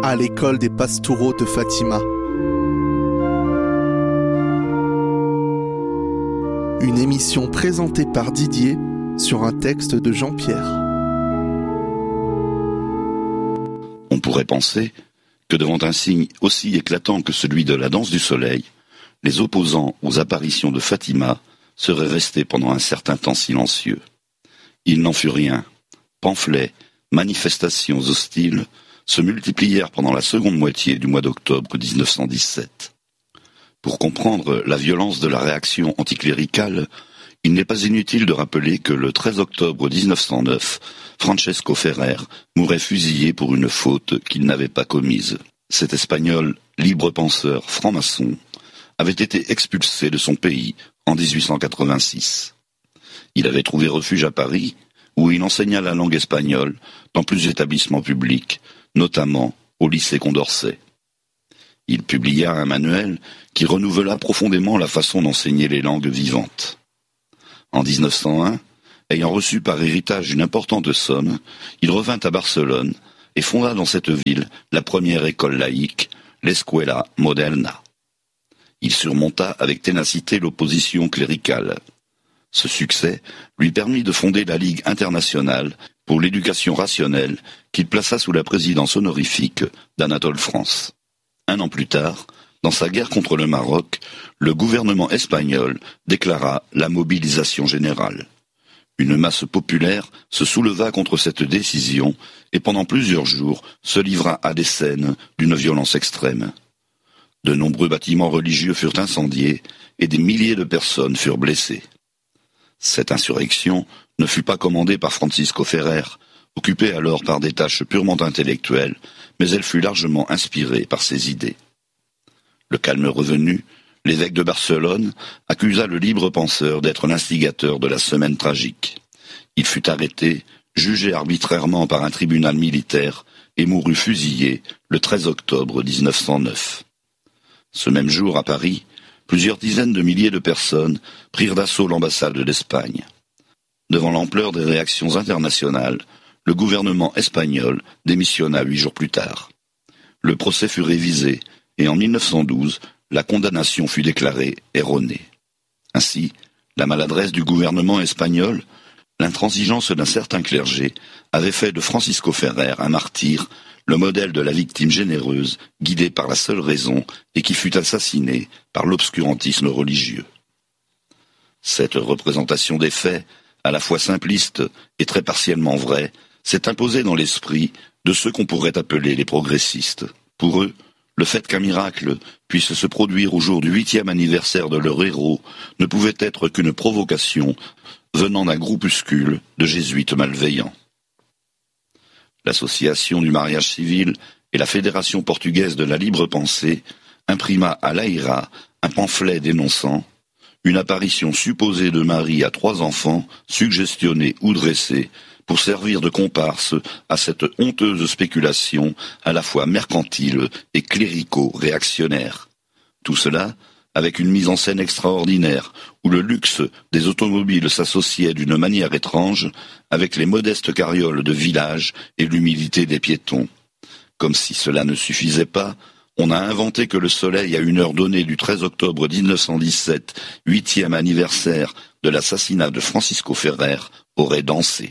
à l'école des Pastoureaux de Fatima. Une émission présentée par Didier sur un texte de Jean-Pierre. On pourrait penser que devant un signe aussi éclatant que celui de la danse du soleil, les opposants aux apparitions de Fatima seraient restés pendant un certain temps silencieux. Il n'en fut rien. Pamphlets, manifestations hostiles se multiplièrent pendant la seconde moitié du mois d'octobre 1917. Pour comprendre la violence de la réaction anticléricale, il n'est pas inutile de rappeler que le 13 octobre 1909, Francesco Ferrer mourait fusillé pour une faute qu'il n'avait pas commise. Cet Espagnol, libre penseur franc-maçon, avait été expulsé de son pays en 1886. Il avait trouvé refuge à Paris, où il enseigna la langue espagnole dans plusieurs établissements publics, notamment au lycée Condorcet. Il publia un manuel qui renouvela profondément la façon d'enseigner les langues vivantes. En 1901, ayant reçu par héritage une importante somme, il revint à Barcelone et fonda dans cette ville la première école laïque, l'Escuela Moderna. Il surmonta avec ténacité l'opposition cléricale. Ce succès lui permit de fonder la Ligue internationale pour l'éducation rationnelle qu'il plaça sous la présidence honorifique d'Anatole France. Un an plus tard, dans sa guerre contre le Maroc, le gouvernement espagnol déclara la mobilisation générale. Une masse populaire se souleva contre cette décision et pendant plusieurs jours se livra à des scènes d'une violence extrême. De nombreux bâtiments religieux furent incendiés et des milliers de personnes furent blessées. Cette insurrection ne fut pas commandée par Francisco Ferrer, occupé alors par des tâches purement intellectuelles, mais elle fut largement inspirée par ses idées. Le calme revenu, l'évêque de Barcelone accusa le libre penseur d'être l'instigateur de la semaine tragique. Il fut arrêté, jugé arbitrairement par un tribunal militaire et mourut fusillé le 13 octobre 1909. Ce même jour, à Paris, plusieurs dizaines de milliers de personnes prirent d'assaut l'ambassade d'Espagne. Devant l'ampleur des réactions internationales, le gouvernement espagnol démissionna 8 jours plus tard. Le procès fut révisé et en 1912, la condamnation fut déclarée erronée. Ainsi, la maladresse du gouvernement espagnol, l'intransigeance d'un certain clergé avait fait de Francisco Ferrer un martyr, le modèle de la victime généreuse, guidée par la seule raison et qui fut assassinée par l'obscurantisme religieux. Cette représentation des faits, à la fois simpliste et très partiellement vraie, s'est imposée dans l'esprit de ceux qu'on pourrait appeler les progressistes. Pour eux, le fait qu'un miracle puisse se produire au jour du 8e anniversaire de leur héros ne pouvait être qu'une provocation venant d'un groupuscule de jésuites malveillants. L'Association du mariage civil et la Fédération portugaise de la libre pensée imprima à l'Aïra un pamphlet dénonçant une apparition supposée de Marie à 3 enfants, suggestionnés ou dressés, pour servir de comparse à cette honteuse spéculation à la fois mercantile et clérico-réactionnaire. Tout cela avec une mise en scène extraordinaire, où le luxe des automobiles s'associait d'une manière étrange avec les modestes carrioles de village et l'humilité des piétons. Comme si cela ne suffisait pas, on a inventé que le soleil, à une heure donnée du 13 octobre 1917, 8e anniversaire de l'assassinat de Francisco Ferrer, aurait dansé.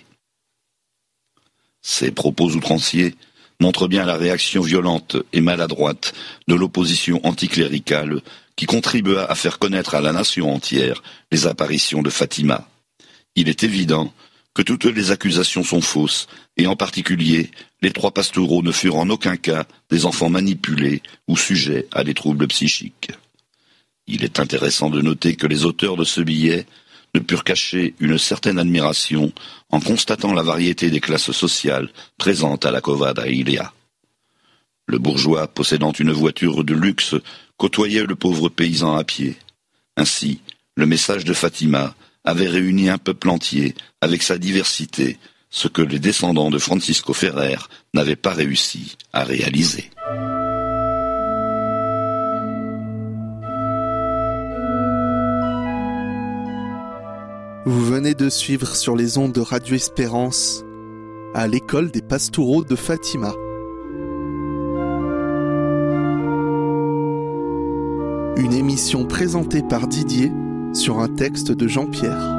Ces propos outranciers montrent bien la réaction violente et maladroite de l'opposition anticléricale qui contribua à faire connaître à la nation entière les apparitions de Fatima. Il est évident que toutes les accusations sont fausses, et en particulier, les 3 pastoureaux ne furent en aucun cas des enfants manipulés ou sujets à des troubles psychiques. Il est intéressant de noter que les auteurs de ce billet ne purent cacher une certaine admiration en constatant la variété des classes sociales présentes à la Cova Ilia. Le bourgeois possédant une voiture de luxe côtoyait le pauvre paysan à pied. Ainsi, le message de Fatima avait réuni un peuple entier avec sa diversité, ce que les descendants de Francisco Ferrer n'avaient pas réussi à réaliser. Vous venez de suivre sur les ondes de Radio Espérance à l'école des Pastoureaux de Fatima. Une émission présentée par Didier sur un texte de Jean-Pierre.